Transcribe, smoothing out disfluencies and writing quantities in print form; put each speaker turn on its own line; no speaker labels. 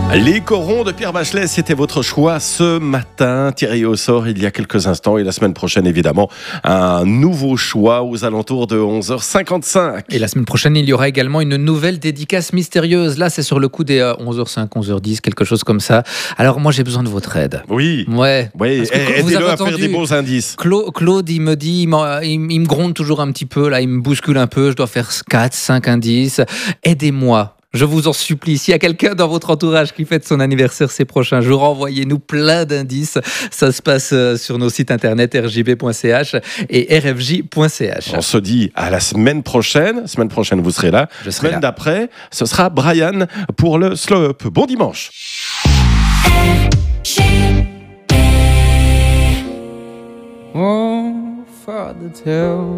Les corons de Pierre Bachelet, c'était votre choix ce matin, tiré au sort il y a quelques instants. Et la semaine prochaine, évidemment, un nouveau choix aux alentours de 11h55.
Et la semaine prochaine, il y aura également une nouvelle dédicace mystérieuse. Là, c'est sur le coup des 11h05, 11h10, quelque chose comme ça. Alors moi, j'ai besoin de votre aide.
Oui.
Ouais.
Oui,
Parce que vous
aidez-le
avez
à faire
entendu,
des bons indices.
Claude, il me dit, il me gronde toujours un petit peu, là, il me bouscule un peu, je dois faire 4, 5 indices. Aidez-moi. Je vous en supplie, s'il y a quelqu'un dans votre entourage qui fête son anniversaire ces prochains jours, envoyez-nous plein d'indices. Ça se passe sur nos sites internet rjb.ch et rfj.ch.
On se dit à la semaine prochaine. Semaine prochaine, vous serez là.
Je serai
Semaine
là.
d'après, ce sera Brian pour le Slow Up. Bon dimanche.
Oh, Father, tell